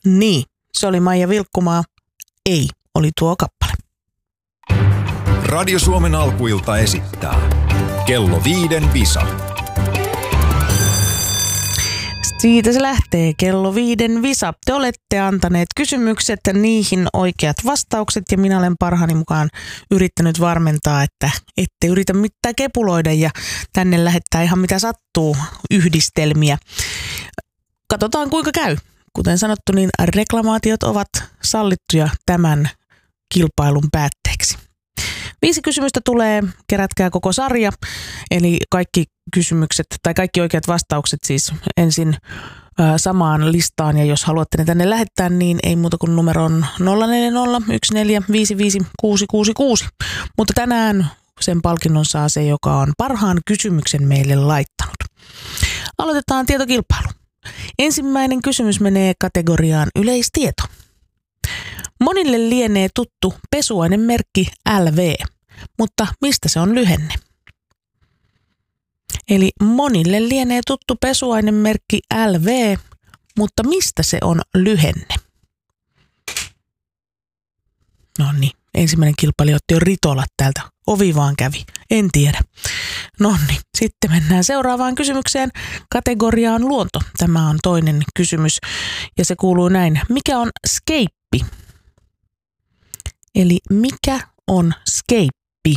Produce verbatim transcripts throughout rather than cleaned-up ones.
Niin, se oli Maija Vilkkumaa. Ei, oli tuo kappale. Radio Suomen alkuilta esittää Kello viiden visa. Siitä se lähtee, kello viiden visa. Te olette antaneet kysymykset, niihin oikeat vastaukset ja minä olen parhaani mukaan yrittänyt varmentaa, että ette yritä mitään kepuloida ja tänne lähettää ihan mitä sattuu yhdistelmiä. Katsotaan kuinka käy. Kuten sanottu, niin reklamaatiot ovat sallittuja tämän kilpailun päätteeksi. Viisi kysymystä tulee, kerätkää koko sarja, eli kaikki kysymykset tai kaikki oikeat vastaukset siis ensin ä, samaan listaan. Ja jos haluatte ne tänne lähettää, niin ei muuta kuin numeron nolla neljä nolla yksi neljä viisi viisi kuusi kuusi kuusi. Mutta tänään sen palkinnon saa se, joka on parhaan kysymyksen meille laittanut. Aloitetaan tietokilpailu. Ensimmäinen kysymys menee kategoriaan yleistieto. Monille lienee tuttu pesuainemerkki L V, mutta mistä se on lyhenne? Eli monille lienee tuttu pesuainemerkki L V, mutta mistä se on lyhenne? No niin, ensimmäinen kilpailija otti jo ritolat täältä. Ovi vaan kävi. En tiedä. No niin, sitten mennään seuraavaan kysymykseen. Kategoriaan luonto. Tämä on toinen kysymys ja se kuuluu näin. Mikä on skeippi? Eli mikä on skeippi?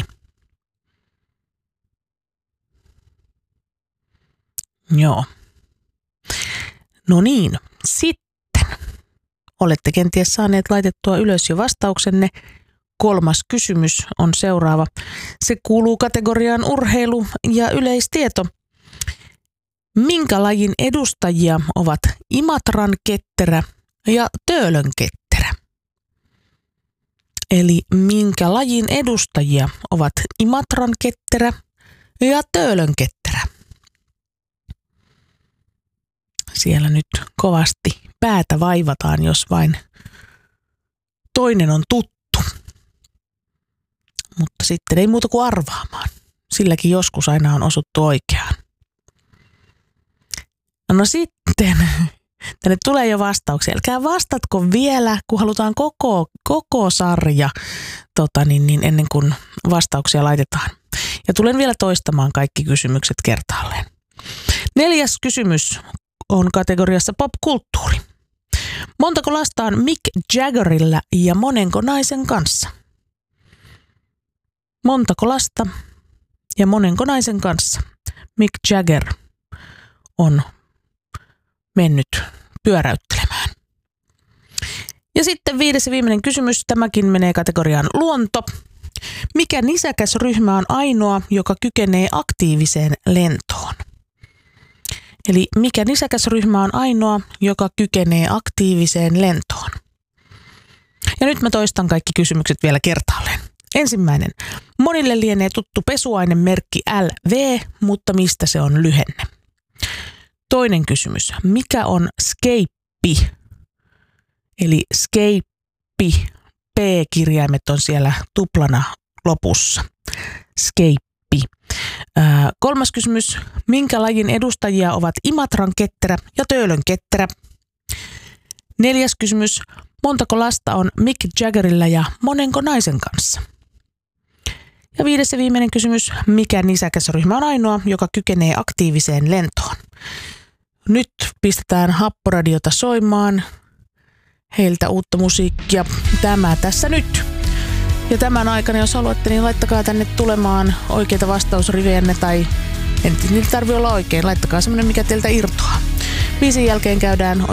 Joo. No niin, sitten olette kenties saaneet laitettua ylös jo vastauksenne. Kolmas kysymys on seuraava. Se kuuluu kategoriaan urheilu ja yleistieto. Minkä lajin edustajia ovat Imatran ketterä ja Töölön ketterä? Eli minkä lajin edustajia ovat Imatran ketterä ja Töölön ketterä? Siellä nyt kovasti päätä vaivataan, jos vain toinen on tuttu. Mutta sitten ei muuta kuin arvaamaan. Silläkin joskus aina on osuttu oikeaan. No sitten, tänne tulee jo vastauksia. Älkää vastatko vielä, kun halutaan koko, koko sarja tota niin, niin ennen kuin vastauksia laitetaan. Ja tulen vielä toistamaan kaikki kysymykset kertaalleen. Neljäs kysymys on kategoriassa popkulttuuri. Montako lasta on Mick Jaggerilla ja monenko naisen kanssa? Montako lasta ja monenko naisen kanssa Mick Jagger on mennyt pyöräyttelemään? Ja sitten viides ja viimeinen kysymys. Tämäkin menee kategoriaan luonto. Mikä nisäkäsryhmä on ainoa, joka kykenee aktiiviseen lentoon? Eli mikä nisäkäsryhmä on ainoa, joka kykenee aktiiviseen lentoon? Ja nyt mä toistan kaikki kysymykset vielä kertaalleen. Ensimmäinen. Monille lienee tuttu pesuainemerkki L V, mutta mistä se on lyhenne? Toinen kysymys. Mikä on skeippi? Eli skeippi. P-kirjaimet on siellä tuplana lopussa. Skeippi. Ää, kolmas kysymys. Minkä lajin edustajia ovat Imatran ketterä ja Töölön ketterä? Neljäs kysymys. Montako lasta on Mick Jaggerilla ja monenko naisen kanssa? Ja viides ja viimeinen kysymys. Mikä nisäkäsryhmä on ainoa, joka kykenee aktiiviseen lentoon? Nyt pistetään Happoradiota soimaan. Heiltä uutta musiikkia. Tämä tässä nyt. Ja tämän aikana, jos haluatte, niin laittakaa tänne tulemaan oikeita vastausrivejänne tai en niitä tarvitse olla oikein. Laittakaa semmoinen, mikä teiltä irtoaa. Biisin jälkeen käydään